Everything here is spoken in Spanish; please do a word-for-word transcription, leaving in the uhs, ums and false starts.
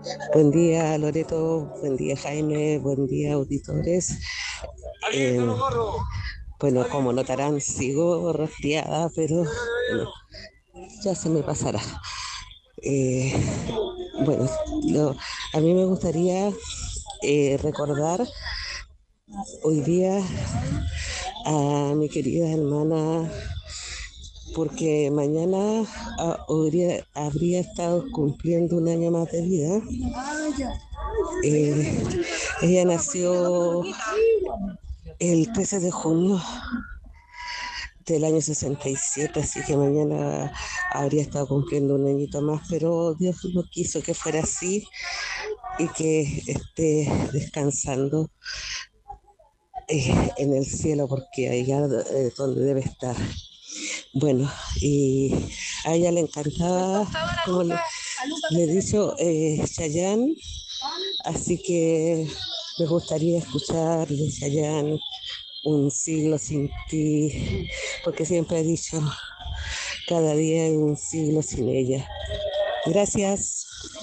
Buen día, Loreto. Buen día, Jaime. Buen día, auditores. Eh, bueno, como notarán, sigo resfriada, pero bueno, ya se me pasará. Eh, bueno, lo- a mí me gustaría eh, recordar hoy día a mi querida hermana, porque mañana ah, habría, habría estado cumpliendo un año más de vida. Eh, Ella nació el trece de junio del año sesenta y siete, así que mañana habría estado cumpliendo un añito más, pero Dios no quiso que fuera así y que esté descansando eh, en el cielo, porque allá eh, donde debe estar. Bueno, y a ella le encantaba, como le, le he dicho, eh, Chayanne, así que me gustaría escuchar de Chayanne Un siglo sin ti, porque siempre he dicho, cada día hay un siglo sin ella. Gracias.